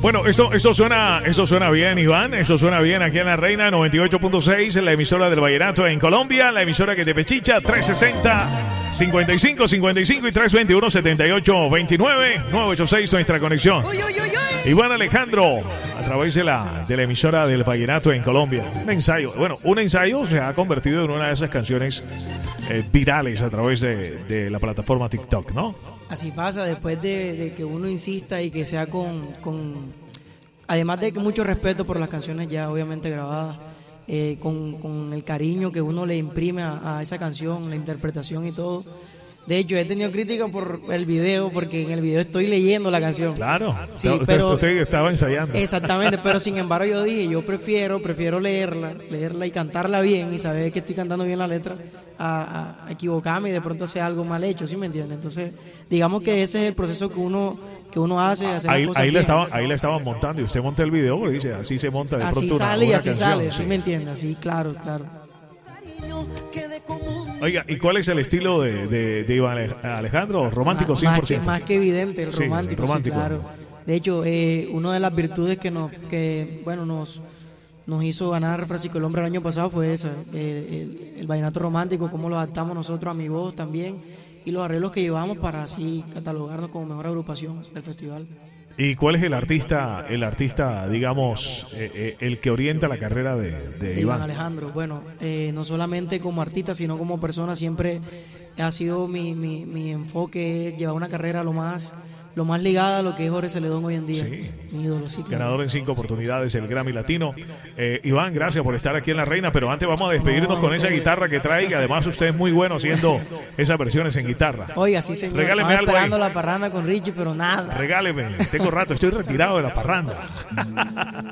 Bueno, esto suena bien, Iván. Esto suena bien aquí en La Reina 98.6, en la emisora del Vallenato en Colombia, la emisora que te pechicha 360-5555 y 321-7829-986, nuestra conexión. Iván Alejandro, a través de la emisora del Vallenato en Colombia. Un ensayo se ha convertido en una de esas canciones virales a través de la plataforma TikTok, ¿no? Así pasa, después de que uno insista y que sea además de que mucho respeto por las canciones ya obviamente grabadas, con el cariño que uno le imprime a esa canción, la interpretación y todo. De hecho, he tenido crítica por el video, porque en el video estoy leyendo la canción. Claro, sí, usted estaba ensayando. Exactamente, pero sin embargo yo dije, yo prefiero leerla y cantarla bien y saber que estoy cantando bien la letra a equivocarme y de pronto hacer algo mal hecho, ¿sí me entiende? Entonces, digamos que ese es el proceso que uno hace. Ahí la estaban montando y usted monta el video porque dice, así se monta de así pronto sale una y así canción, sale, sí. ¿sí me entiende? Así, claro. Oiga, ¿y cuál es el estilo de Iván Alejandro? ¿Romántico 100%? Más que evidente, el romántico. Sí, claro. De hecho, una de las virtudes que nos hizo ganar Francisco el Hombre el año pasado fue esa, el vallenato romántico, cómo lo adaptamos nosotros a mi voz también, y los arreglos que llevamos para así catalogarnos como mejor agrupación del festival. ¿Y cuál es el artista, digamos, el que orienta la carrera de Iván Alejandro? Bueno, no solamente como artista, sino como persona, siempre ha sido mi enfoque es llevar una carrera lo más ligada a lo que es Jorge Celedón hoy en día. Sí. Mi ídolo, sí, claro. Ganador en 5 oportunidades, el Grammy Latino. Iván, gracias por estar aquí en La Reina, pero antes vamos a despedirnos con esa guitarra que trae, y además usted es muy bueno haciendo esas versiones en guitarra. Oiga, sí, señor. Regáleme Estaba algo esperando ahí. La parranda con Richie, pero nada. Regáleme, tengo rato, estoy retirado de la parranda.